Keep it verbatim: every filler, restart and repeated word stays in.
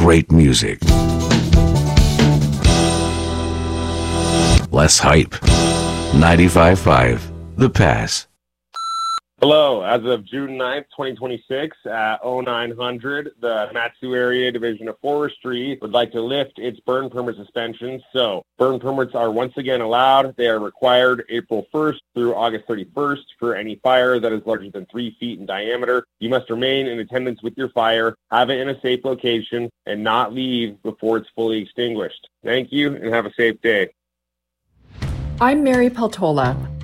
great music. Less hype. ninety-five point five The Pass. Hello. As of June ninth, twenty twenty-six, at oh nine hundred, the Matsu Area Division of Forestry would like to lift its burn permit suspension. So, burn permits are once again allowed. They are required April first through August thirty-first for any fire that is larger than three feet in diameter. You must remain in attendance with your fire, have it in a safe location, and not leave before it's fully extinguished. Thank you, and have a safe day. I'm Mary Peltola.